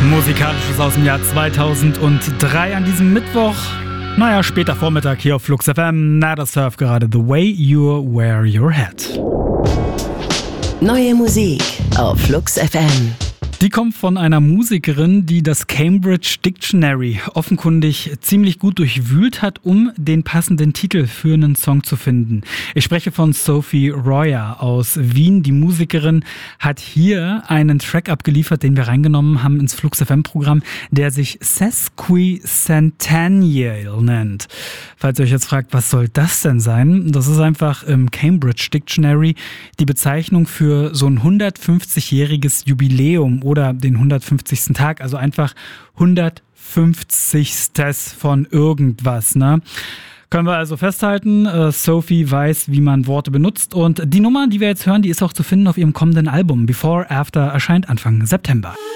Musikalisches aus dem Jahr 2003 an diesem Mittwoch. Später Vormittag hier auf Flux FM. Nada Surf gerade The Way You Wear Your Hat. Neue Musik auf Flux FM. Die kommt von einer Musikerin, die das Cambridge Dictionary offenkundig ziemlich gut durchwühlt hat, um den passenden Titel für einen Song zu finden. Ich spreche von Sophie Royer aus Wien. Die Musikerin hat hier einen Track abgeliefert, den wir reingenommen haben ins Flux FM-Programm, der sich Sesquicentennial nennt. Falls ihr euch jetzt fragt, was soll das denn sein? Das ist einfach im Cambridge Dictionary die Bezeichnung für so ein 150-jähriges Jubiläum oder den 150. Tag, also einfach 150. von irgendwas, ne? Können wir also festhalten, Sophie weiß, wie man Worte benutzt, und die Nummer, die wir jetzt hören, die ist auch zu finden auf ihrem kommenden Album. Before After erscheint Anfang September.